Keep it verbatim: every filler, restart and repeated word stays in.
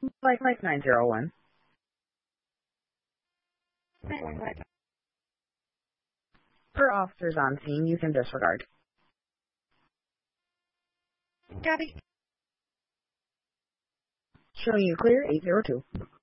Like like nine zero one. Per officers on scene, you can disregard. Copy. Showing you clear eight zero two.